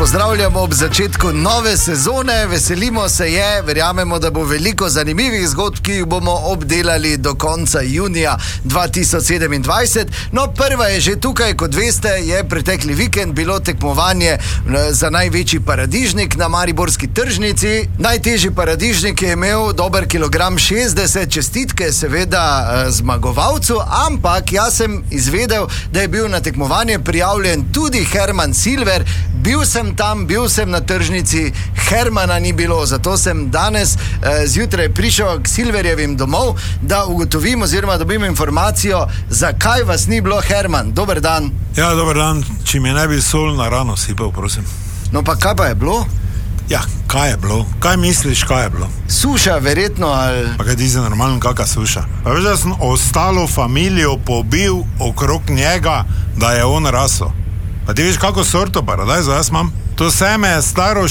Pozdravljamo ob začetku nove sezone, veselimo se je, verjamemo, da bo veliko zanimivih zgodb, ki jih bomo obdelali do konca junija 2027. No, prva je že tukaj, kot veste, je pretekli vikend bilo tekmovanje za največji paradižnik na mariborski tržnici. Najtežji paradižnik je imel dober kilogram 60, čestitke seveda zmagovalcu, ampak jaz sem izvedel, da je bil na tekmovanje prijavljen tudi Herman Silver. Bil sem na tržnici, Hermana ni bilo, zato sem danes zjutraj prišel k Silverjevim domov, da ugotovim oziroma dobim informacijo, zakaj vas ni bilo, Herman. Dober dan. Ja, dober dan, če mi ne bi sol na rano sipal, prosim. No pa kaj pa je bilo? Ja, kaj je bilo? Kaj misliš, kaj je bilo? Suša, verjetno, ali... Pa kaj ti se normalno, kakva suša? Pa veš, da sem ostalo familijo pobil okrog njega, da je on raso. Pa ti veš, kako sorto paradajza jaz imam? To seme je staro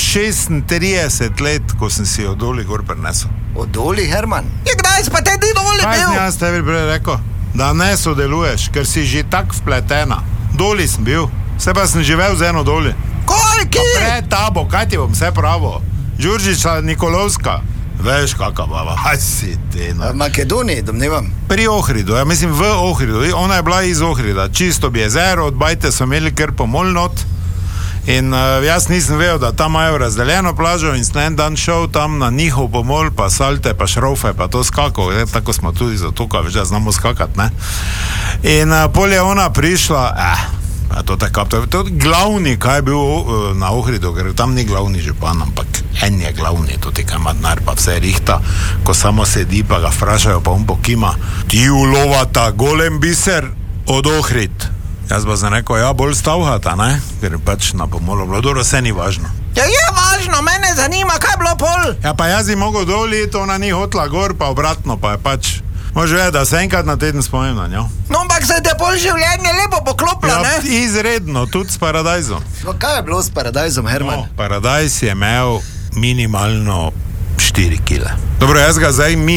36 let, ko sem si od doli gor prinesel. Od doli, Herman? Ja, kdaj si pa te di doli bil? Kaj sem jaz tebi prej rekel? Da ne sodeluješ, ker si že tak vpletena. Doli sem bil, vse pa sem živel z eno doli. Koliki? Pa pred tabo, kaj ti bom vse pravo? Đurđica Nikolovska. Veš, kakva baba, aj si ti, no. V Makedoniji, domnevam. Pri Ohridu, ja mislim v Ohridu. Ona je bila iz Ohrida, čisto bi jezero, od bajte so imeli kar pomol not. In jaz nisem vedel, da tam imajo razdeljeno plažo in sem en dan šel tam na njihov pomol, pa salte, pa šrofe, pa to skakal. Tako smo tudi za to, kaj veš, da znamo skakat, ne. In pol je ona prišla, to je glavni, kaj je bil na Ohridu, ker tam ni glavni župan, ampak en je glavni, tudi kaj ima denar, pa vse rihta, ko samo sedi, pa ga vprašajo, pa on pokima. Ti ulovata golem biser od Ohrid. Jaz pa sem rekel, ja, bolj stavhata, ne? Ker pač na pomolu bilo, dobro, vse ni važno. Ja, je važno, mene zanima, kaj je bilo pol? Ja, pa jaz ji mogo doli, to ona ni hotla gor, pa obratno, pa je pač... Može vedeti, da se enkrat na teden spomnim na njo. No, ampak se te pol življenje lepo poklopila, ja, ne? Izredno, tudi s paradajzom. No, kaj je bilo s paradajzom, Herman? No, paradajz je imel minimalno 4 kile. Dobro, jaz ga zdaj